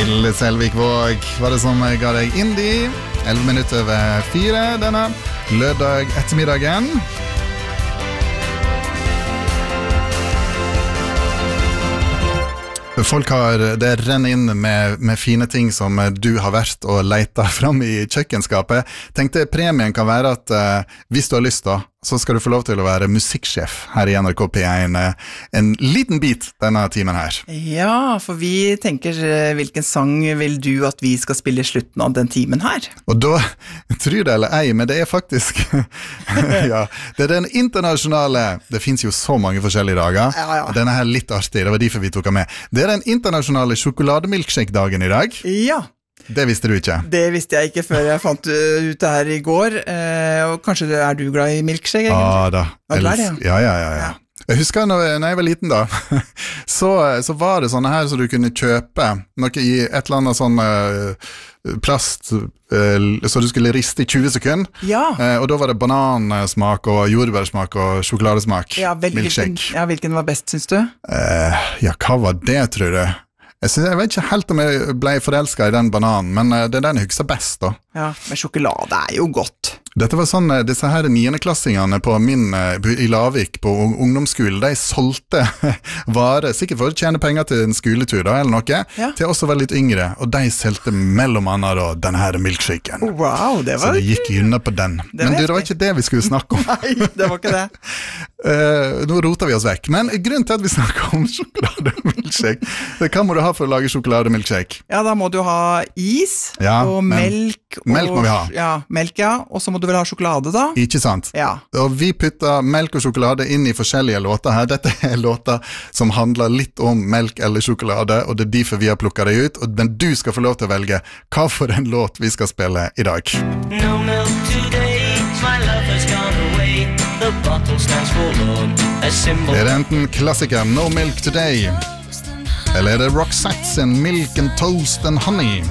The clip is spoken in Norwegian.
Hilde Selvik-Våg var det som ga deg Indie 11 minutter over 4 denne lørdag ettermiddagen. Folk har det renner inn med fine ting som du har vært og leita fram i kjøkkenskapet. Tenkte premien kan være at hvis du har lyst da, så skal du få lov til å være musikksjef her i NRK P1 en liten bit denne timen her. Ja, for vi tenker hvilken sang vil du at vi skal spille i slutten av den timen her? Og da, tror det eller ei, men det faktisk ja, det den internasjonale, det finnes jo så mange forskjellige dager, og denne her litt artig, det var derfor vi tok den med. Det den internasjonale sjokolademilkshake-dagen i dag. Ja. Det visste du ikke? Det visste jeg ikke før jeg fant ut det her i går. Og kanskje er du glad i milkshake? Ja da. Ja. Jeg husker når jeg var liten da, så var det sånne her så du kunne kjøpe noe i et eller annet sånn plast, så du skulle riste i 20 sekunder. Ja. Og da var det banansmak og jordbærsmak og sjokoladesmak. Ja, hvilken var best, synes du? Ja, hva var det, tror du? Jeg vet ikke helt om jeg ble forelsket i den bananen, men det den jeg husker best da. Ja, men sjokolade er jo godt. Dette var sånn, disse her 9.-klassingene i Lavik på ungdomsskolen, de solgte varer, sikkert for å tjene penger til en skoletur da, eller noe, til oss som var litt yngre, og de solgte mellom annet da, denne her milkshaken. Wow, det var... Så det gikk unna på den. Men det var ikke det vi skulle snakke om. Nei, det var ikke det. Nå roter vi oss vekk, men grunnen til at vi snakker om sjokolademilkshake, hva må du ha for å lage sjokolademilkshake? Ja, da må du ha is og melk. Melk må vi ha. Ja, melk, og så må du vel ha sjokolade da? Ikke sant? Ja. Og vi putter melk og sjokolade inn i forskjellige låter her. Dette er låter som handler litt om melk eller sjokolade, og det er derfor vi har plukket det ut, men du skal få lov til å velge hva for en låt vi skal spille i dag. No milk today, my love has gone away, the bottle stands forlorn, a symbol. Er det enten klassiker No Milk Today, eller er det Roxette sin Milk and Toast and Honey?